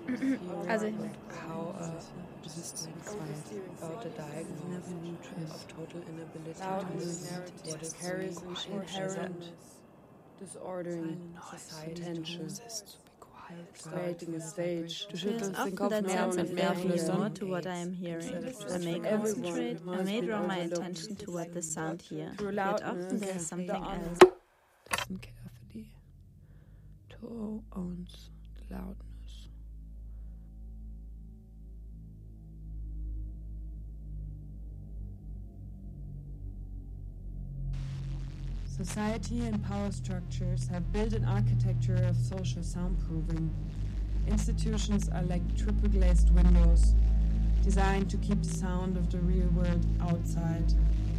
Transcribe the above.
Also, how this is about the diagnosis of total inability to listen to what is inherent, disordering society attention, creating a stage. it's often that sounds unfairly more to what I am hearing. I may concentrate, I may draw my attention toward the sound here, yet often there is something else. Listen carefully to who owns the loudness. Society and power structures have built an architecture of social soundproofing. Institutions are like triple glazed windows, designed to keep the sound of the real world outside.